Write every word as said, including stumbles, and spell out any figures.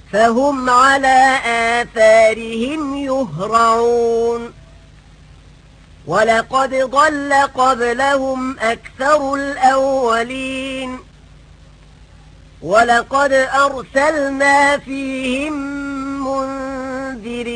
فهم على آثارهم يهرعون ولقد ضل قبلهم أكثر الأولين ولقد أرسلنا فيهم منذرين